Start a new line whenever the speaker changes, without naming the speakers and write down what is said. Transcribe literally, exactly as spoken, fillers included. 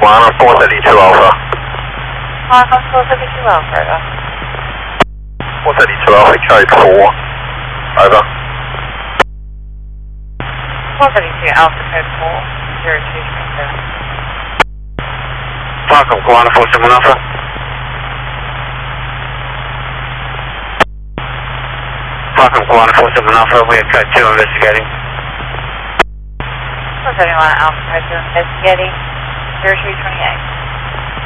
Lana four thirty-two Alpha.
Lana four thirty-two Alpha, over.
four thirty-two Alpha, code four. Over.
four thirty-two Alpha, code four, zero two three seven.
Falcon, Lana four seven Alpha. Falcon, Lana four seven Alpha, we are code two investigating.
four thirty-one Alpha, code two investigating, zero two two eight.